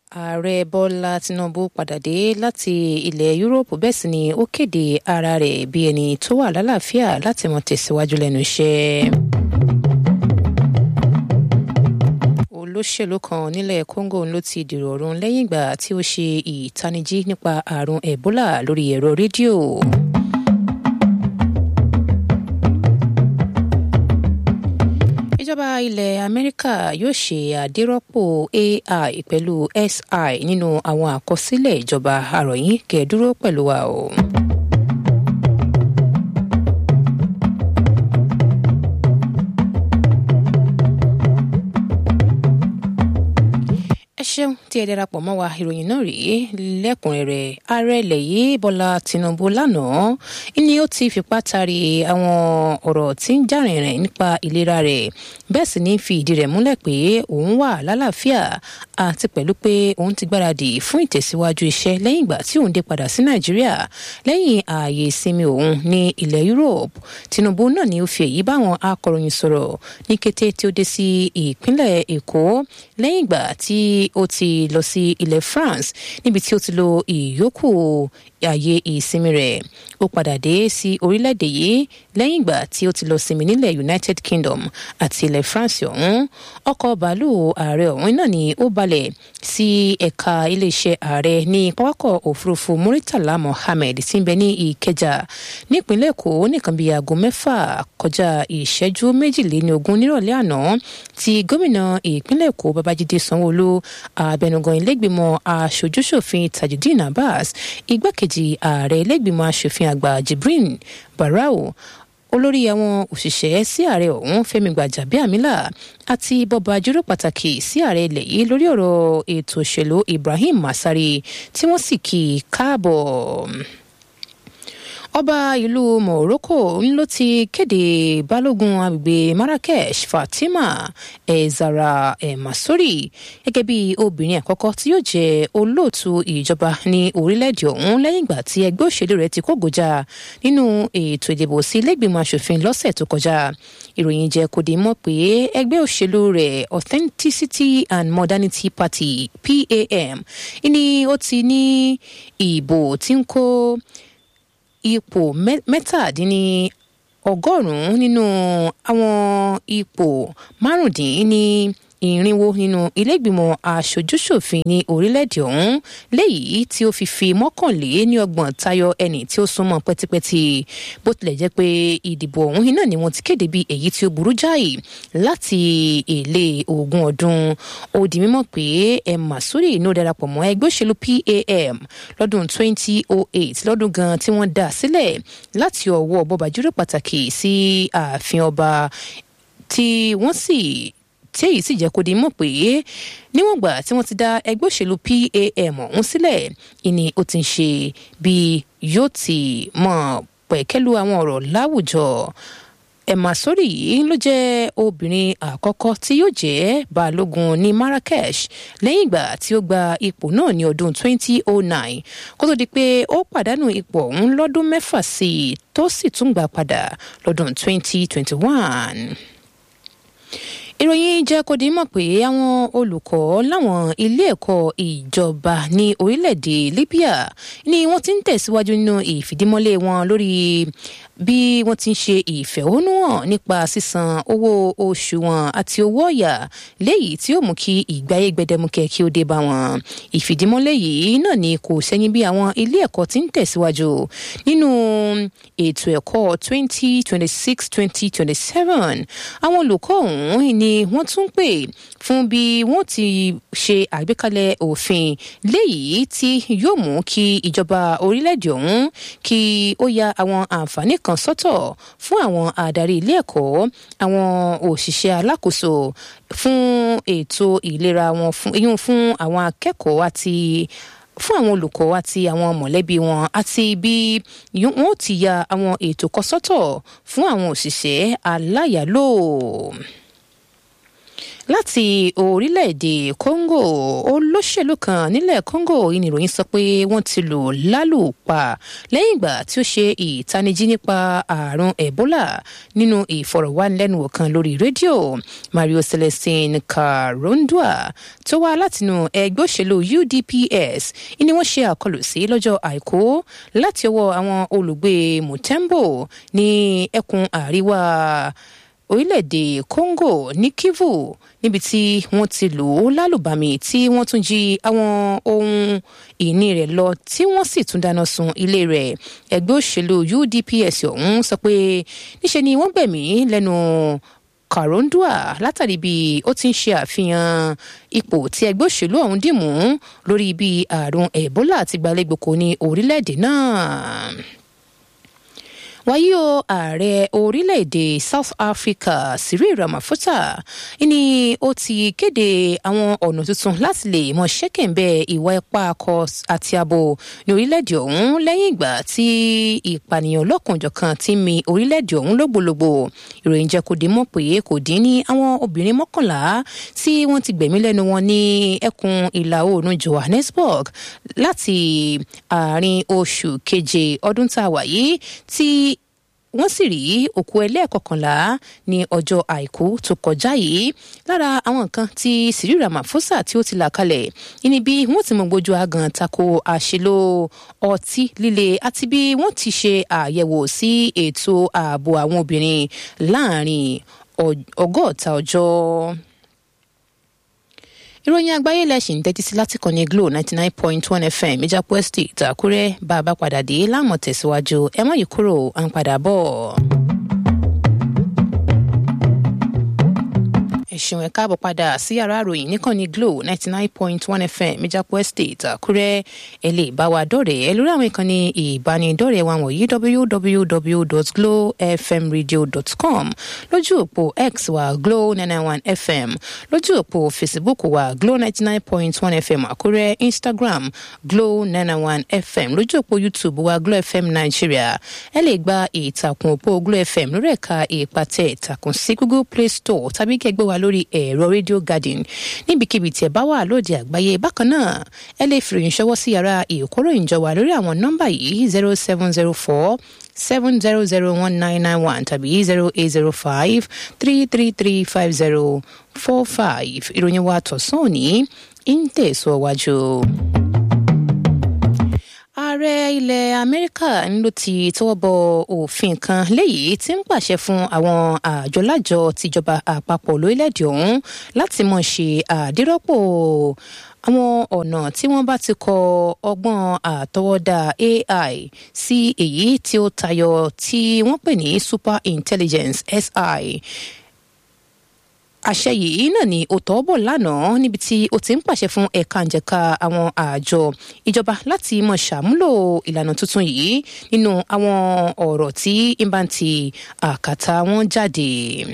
Ààrẹ Bọ́lá Tinubu padà dé láti ilẹ̀ Yúróòpù bẹ́ẹ̀ sì ni ó kéde ara rẹ̀ bí ẹni tó wà lálàáfíà láti máa tẹ̀síwájú lẹ́nu iṣẹ́. Olóṣèlú kan nílẹ̀ Congo ló ti dèrò ọ̀run lẹ́yìn ìgbà tí ó ṣe ìtanijí nípa àrùn Ebola lórí ẹ̀rọ rédíò. Ìjọba ilẹ̀ Amẹ́ríkà yóò ṣe àdírọ́pò AI pẹ̀lú SI nínú àwọn àkọsílẹ̀ ìjọba àròyìn kẹ́ẹ̀dúró pẹ̀lú wa o. Ẹ ṣeun tí ẹ darapọ̀ mọ́ wa ìròyìn náà rèé lẹ́kùnrẹ́rẹ́. Ààrẹ ilẹ̀ yìí Bọ́lá Tinubu lánàá ni ó ti fipá tari àwọn ọ̀rọ̀ tí ń jà rìnrìn nípa ìlera rẹ̀ bẹ́ẹ̀ sì ní fi ìdí rẹ̀ múlẹ̀ pé òun wà lálàáfíà àti pẹ̀lú pé òun ti gbáradì fún ìtẹ̀síwájú iṣẹ́ lẹ́yìn ìgbà tí òun dé padà sí Nàìjíríà lẹ́yìn ààyè ìsinmi òun ní ilẹ̀ Europe. Tinubu náà ni ó fi èyí báwọn akọ̀ròyìn sọ̀rọ̀ ní kété tí ó dé sí ìpínlẹ̀ Èkó lẹ́yìn ìgbà tí ó ti lọ sí ilẹ̀ France níbi tí ó ti lo ìyókù ààyè ìsinmi rẹ̀. Ó padà dé sí orílẹ̀-èdè yìí lẹ́yìn ìgbà tí ó ti lọ sinmi nílẹ̀ United Kingdom àti ilẹ̀ France ọ̀hún. Ọkọ̀ bàálù ààrẹ ọ̀hún náà ni ó balẹ̀ sí ẹ̀ka iléeṣẹ́ ààrẹ ní pápákọ̀ òfurufú Muritala Mohammed tí ń bẹ ní Ìkẹjà nípínlẹ̀ Èkó nìkan bíi aago 6 kọjá ìṣẹ́jú 22 nírọ̀lẹ́ àná tí gómìnà ìpínlẹ̀ Èkó Babájídé Sanwó-Olú, abẹnugan ilé-ìgbìmọ̀ aṣojú-ṣòfin Tajudeen Abbas, igbákejì ààrẹ ilé-ìgbìmọ̀ aṣòfin àgbà Jibrin Barau, olórí àwọn òṣìṣẹ́ sí ààrẹ ọ̀hún Fẹ́mi Gbàjàbíàmílà àti bọ́ba jíròrò pàtàkì sí ààrẹ ilẹ̀ yìí lórí ọ̀rọ̀ ètò òṣèlú Ibrahim Masari tí wọ́n sì kì í káàbọ̀. Ọba ìlú Morocco ló ti kéde balógun agbègbè Marrakesh Fatima Zahra Masori gẹ́gẹ́ bí obìnrin àkọ́kọ́ tí yóò jẹ́ olóòtú ìjọba ní orílẹ̀-èdè ọ̀hún lẹ́yìn ìgbà tí ẹgbẹ́ òṣèlú rẹ̀ ti kógojá nínú ètò ìdìbò sí ilé-ìgbìmọ̀ aṣòfin lọ́sẹ̀ tó kọjá. Ìròyìn jẹ́ kó di mọ̀ pé ẹgbẹ́ òṣèlú rẹ̀ Authenticity and Modernity Party PAM ni ó ti ní ìbò tí ń kó ipò 17 nínú àwọn ipò 15 nínú ilé-ìgbìmọ̀ aṣojú-ṣòfin ní orílẹ̀-èdè ọ̀hún léyìí tí ó fi 29 tayọ ẹni tí ó súnmọ́ pẹ́típẹ́tí. Bó tilẹ̀ jẹ́ pé ìdìbò ọ̀hún iná ni wọ́n ti kéde bí èyí tí ó burú jáì láti èlé 20 ọdún. Ó di mímọ̀ pé Masuri ló darapọ̀ mọ́ ẹgbẹ́ òṣèlú PAM lọ́dún 2008 lọ́dún gan tí wọ́n dá sílẹ̀ láti ọwọ́ bọ́ba jíròrò pàtàkì sí ààfin ọba tí èyí sì jẹ́ kó di mọ̀ pé níwọ̀n gbà tí wọ́n ti dá ẹgbẹ́ òṣèlú PAM ọ̀hún sílẹ̀ ìní ó ti ń ṣe bí yóò ti mọ̀ pẹ̀kẹ́lu àwọn ọ̀rọ̀ láwùjọ. Masori yìí ló jẹ́ obìnrin àkọ́kọ́ tí yóò jẹ́ balógun ní Marrakesh lẹ́yìn ìgbà tí ó gba ipò náà ní ọdún 2009 kó tó di pé ó pàdánù ipò ọ̀hún lọ́dún 6 sí i tó sì tún gbà padà lọ́dún 2021. Ìròyìn jẹ́ kó di mọ̀ pé àwọn olùkọ́ láwọn ilé ẹ̀kọ́ ìjọba ní orílẹ̀-èdè Libya ni wọ́n ti ń tẹ̀síwájú nínú ìfìdímọ́lé wọn lórí bí wọ́n ti ń ṣe ìfẹ̀hónúhàn nípa sísan owó oṣù wọn àti owó ọ̀yà léyìí tí ó mú kí ìgbáyé gbẹdẹmukẹ kí ó dé bá wọn. Ìfìdímọ́lé yìí náà ni kò sẹ́yìn bí àwọn ilé ẹ̀kọ́ ti ń tẹ̀síwájú nínú ètò ẹ̀kọ́ 2026-2027. Àwọn olùkọ́ ọ̀hún ni wọ́n tún pè fún bí wọ́n ti ṣe àgbékalẹ̀ òfin léyìí tí yóò mú kí ìjọba orílẹ̀-èdè ọ̀hún kí ó ya àwọn àǹfààní kan sọ́tọ̀ fún àwọn adarí ilé ẹ̀kọ́, àwọn òṣìṣẹ́ alákòóso fún ètò ìlera wọn fún àwọn akẹ́kọ̀ọ́ àti fún àwọn olùkọ́ àti àwọn mọ̀lẹ́bí wọn àti bí wọ́n ó ti ya àwọn ètò kan sọ́tọ̀ fún àwọn òṣìṣẹ́ aláyàlò. láti orílẹ̀-èdè Congo olóṣèlú kan nílẹ̀ Congo ìnìròyìn sọ pé wọ́n ti lù lálùpà lẹ́yìn ìgbà tí ó ṣe ìtanijí nípa àrùn Ebola nínú ìfọ̀rọ̀wánilẹ́nuwò kan lórí rédíò. Mario Celestine Karondua tó wá látinú ẹgbẹ́ òṣèlú UDPS ni wọ́n ṣe àkọlù sí lọ́jọ́ Àìkú láti ọwọ́ àwọn olùgbé Mutembo ní ẹkùn àríwá orílẹ̀-èdè Congo ní Kivu níbi tí wọ́n ti lù ú lálùbami tí wọ́n tún jí àwọn ohun ìní rẹ̀ lọ tí wọ́n sì tún dáná sun ilé rẹ̀. Ẹgbẹ́ òṣèlú UDPS ọ̀hún sọ pé níṣe ni wọ́n gbẹ̀mí lẹ́nu Karondua látàrí bí ó ti ń ṣe àfihàn ipò tí ẹgbẹ́ òṣèlú ọ̀hún dì mú lórí bí àrùn Ebola ti gbalẹ́gbòkó ní orílẹ̀-èdè náà. Wáyé o, ààrẹ orílẹ̀-èdè South Africa Cyril Ramaphosa ni ó ti kéde àwọn ọ̀nà tuntun láti lè mọ ṣẹ́kẹ̀ǹbẹ̀ ìwà ipá akọ àti abo ní orílẹ̀-èdè ọ̀hún lẹ́yìn ìgbà tí ìpànìyàn lọ́kànjọ̀kan ti mi orílẹ̀-èdè ọ̀hún lógbòlógbò. Ìròyìn jẹ́ kó di mọ̀ pé kò dín ní àwọn obìnrin 11 tí wọ́n ti gbẹ̀mí lẹ́nu wọn ní ẹkùn ìlà oòrùn Johannesburg láti àárín oṣù keje ọdún tá a wà yìí tí wọ́n sì rí òkú ẹlẹ́ẹ̀kọkànlá ní ọjọ́ Àìkú tó kọjá yìí. Lára àwọn nǹkan tí Cyril Ramaphosa tí ó ti là kalẹ̀ ní bí wọ́n ti mọ gbójú agan tako àṣelò ọtí líle àti bí wọ́n ti ṣe àyẹ̀wò sí ètò ààbò àwọn obìnrin láàrin 100 ọjọ́. Ìròyìn àgbáyé lẹ́sìn tẹ́tí sí láti kàn ní Glo 99.1 FM Ìjàpọ̀ Estate Àkúrẹ́. Bá a bá padà dé láàmú tẹ̀síwájú ẹ má yí kúrò à ń padà bọ̀. Ẹ̀sùn ẹ káàbọ̀ padà sí yàrá ìròyìn níkànnì Glo 99.1 FM Ìjàpọ̀ Estate Àkúrẹ́. Ẹ lè bá wa dọ̀rẹ́ lórí àwọn ìkànnì ìbánidọ́rẹ̀ẹ́ wa wọ̀nyí www.glowfmradio.com, lójú òpó X wa Glo 991 FM, lójú òpó Facebook wa Glo 99.1 FM Àkúrẹ́, Instagram Glo 991 FM, lójú òpó YouTube wa Glo FM Nigeria. Ẹ lè gba ìtàkùn òpó Glo FM lórí ẹ̀ka ìpàtẹ ìtàkùn sí Google Play Store tàbí kẹgbẹ́ wa lórí ẹ̀rọ Radio Garden níbikíbi tí ẹ bá wà lóde àgbáyé. Bákan náà ẹ lè fi ìròyìn ṣọwọ́ sí yàrá ìkóròyìn jọ wà lórí àwọn nọ́mbà yìí 0704 7001991 tàbí 0805 3335045. Ìròyìn wa tọ̀sán òní ń tẹ̀síwájú. Ààrẹ ilẹ̀ Amẹ́ríkà ló ti tọwọ́ bọ òfin kan léyìí tí ń pàṣẹ fún àwọn àjọlájọ tìjọba àpapọ̀ lórílẹ̀‐èdè ọ̀hún láti mọ̀ ṣe àdírọ́pò àwọn ọ̀nà tí wọ́n bá ti kọ ọgbọ́n àtọwọ́dá AI sí èyí tí ó tayọ tí wọ́n pè ní Super Intelligence SI. Àṣẹ yìí náà ni ó tọ́ bọ̀ lánàá níbi tí ó ti ń pàṣẹ fún ẹ̀ka ǹjẹ̀ka àwọn àjọ ìjọba láti mọ̀ ṣàmúlò ìlànà tuntun yìí nínú àwọn ọ̀rọ̀ tí ń bá ti àkàtà wọn jáde.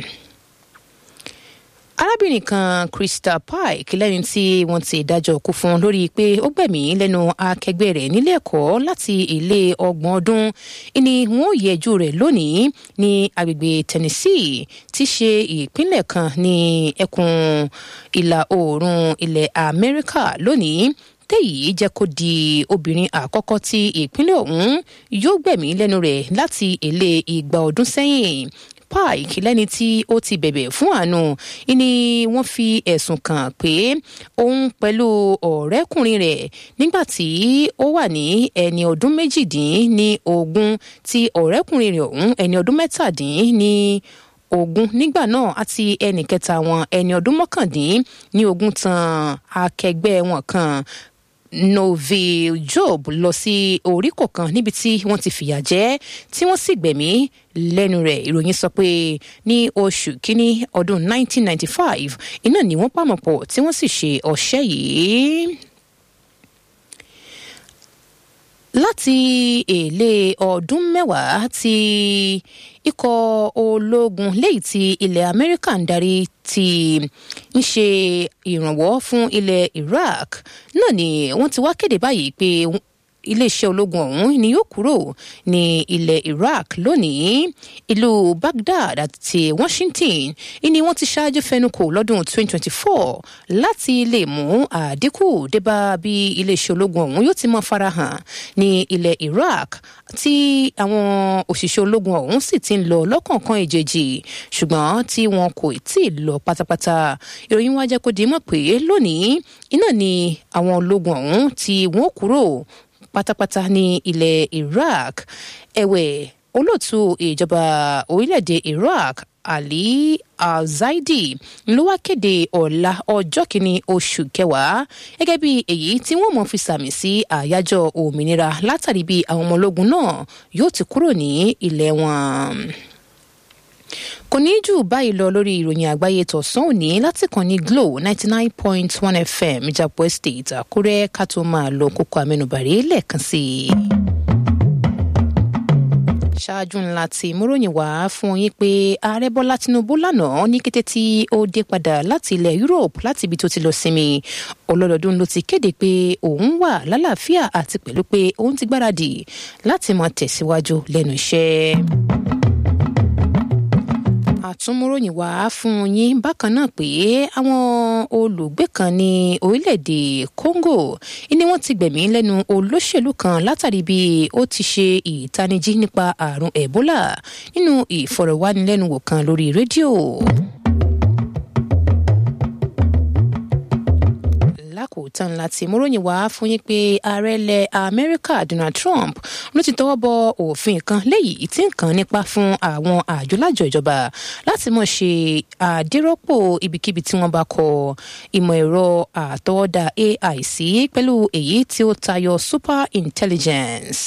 Arábìnrin kan Crystal Pike lẹ́yìn tí wọ́n ti dájọ́ kú fún lórí pé ó gbẹ̀mí lẹ́nu akẹgbẹ́ rẹ̀ nílé ẹ̀kọ́ láti ilé 30 ọdún ni wọ́n yẹjú rẹ̀ lónìí ní agbègbè Tennessee tí ṣe ìpínlẹ̀ kan ní ẹkùn ìlà oòrùn ilẹ̀ Amẹ́ríkà lónìí. Téyìí jẹ́ kó di obìnrin àkọ́kọ́ tí ìpínlẹ̀ ọ̀hún yóò gbẹ̀mí lẹ́nu rẹ̀ láti ilé 200 ọdún sẹ́yìn. Pike lẹ́ni tí ó ti bẹ̀bẹ̀ fún àánú ni wọ́n fi ẹ̀sùn kàn pé òun pẹ̀lú ọ̀rẹ́kùnrin rẹ̀ nígbà tí ó wà ní ẹni ọdún 18 tí ọ̀rẹ́kùnrin rẹ̀ ọ̀hún ẹni ọdún 17 nígbà náà àti ẹnì kẹta wọn ẹni ọdún 19 tan akẹgbẹ́ wọn kan Novil Job lọ sí oríkò kan níbi tí wọ́n ti fìyà jẹ tí wọ́n sì gbẹ̀mí lẹ́nu rẹ̀. Ìròyìn sọ pé ní oṣù kínní ọdún 1995 iná ni wọ́n pàmò pọ̀ tí wọ́n sì ṣe ọṣẹ́ yìí. Láti èlé ọdún 10 tí ikọ̀ ológun léyìí tí ilẹ̀ Amẹ́ríkà ń darí ti ń ṣe ìrànwọ́ fún ilẹ̀ Iraq náà ni wọ́n ti wá kéde báyìí pé iléeṣẹ́ ológun ọ̀hún ni yóò kúrò ní ilẹ̀ Iraq lónìí. Ìlú Baghdad àti Washington ni wọ́n ti ṣáájú fẹnukò lọ́dún 2024 láti lè mú àdínkù débá bí iléeṣẹ́ ológun ọ̀hún yóò ti mọ́ farahàn ní ilẹ̀ Iraq tí àwọn òṣìṣẹ́ ológun ọ̀hún sì ti ń lọ lọ́kọ̀ọ̀kan ìjèjì ṣùgbọ́n tí wọn kò tí ì lọ pátápátá. Ìròyìn wá jẹ́ kó di mọ̀ pé lónìí iná ni àwọn ológun ọ̀hún tí wọ́n kúrò pátápátá ní ilẹ̀ Iraq. Ẹ̀wẹ̀ olóòtú ìjọba orílẹ̀-èdè Iraq Ali Al-Zaidi ló wá kéde ọ̀la ọjọ́ kìíní oṣù kẹwàá gẹ́gẹ́ bí èyí tí wọ́n mọ̀ fi sàmì sí àyájọ́ òmìnira látàrí bí àwọn ọmọ ológun náà yóò ti kúrò ní ilẹ̀ wọn. Kò ní jù báyìí lọ lórí ìròyìn àgbáyé tọ̀sán òní láti kàn ní Glo 99.1 FM Ìjàpọ̀ Estate Àkúrẹ́ ká tó máa lọ kókó àmẹ́nubàrí lẹ́ẹ̀kan sí i. Ṣáájú ńlá tí múròyìn wá fún yín pé ààrẹ Bọ́lá Tinubu lánàá ní kété tí ó dé padà láti ilẹ̀ Europe láti ibi tó ti lọ sinmi ọlọ́dọọdún ló ti kéde pé òun wà lálàáfíà àti pẹ̀lú pé òun ti gbáradì láti máa tẹ̀síwájú lẹ́nu iṣẹ́. Àtúnmúròyìn wá fún yín bákan náà pé àwọn olùgbé kan ní orílẹ̀-èdè Congo ni wọ́n ti gbẹ̀mí lẹ́nu olóṣèlú kan látàrí bí ó ti ṣe ìtanijí nípa àrùn Ebola nínú ìfọ̀rọ̀wánilẹ́nuwò kan lórí rédíò. Lákòótán láti múròyìn wá fún yín pé ààrẹ ilẹ̀ Amẹ́ríkà Donald Trump ló ti tọwọ́ bọ òfin kan léyìí tí ń kàn nípa fún àwọn àjọlájọ ìjọba láti mọ̀ ṣe àdírọ́pò ibikíbi tí wọ́n bá kọ ìmọ̀ ẹ̀rọ àtọwọ́dá AI sí pẹ̀lú èyí tí ó tayọ super intelligence.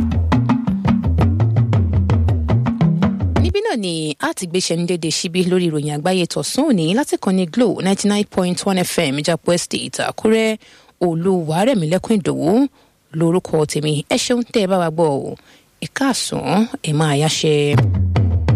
Níbí náà ni a ti gbéṣẹ́ ní dédé síbí lórí ìròyìn àgbáyé tọ̀sán òní láti kàn ní Glo 99.1 FM Ìjàpọ̀ Estate Àkúrẹ́. Olúwarẹ̀mílẹ́kùn Ìdòwú lórúkọ tèmi. Ẹ ṣeun tẹ́ ẹ bá wa gbọ́ ẹ káàsán ẹ máa yáṣẹ́.